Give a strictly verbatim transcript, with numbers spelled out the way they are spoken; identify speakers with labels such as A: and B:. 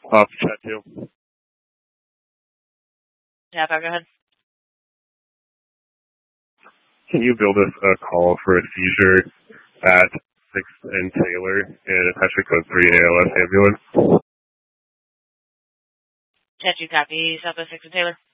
A: Off chat two.
B: Yeah, go ahead.
A: Can you build us a call for a seizure at sixth and Taylor and attach a code three A L S ambulance?
B: Ted, you copy Southwest sixth and Taylor?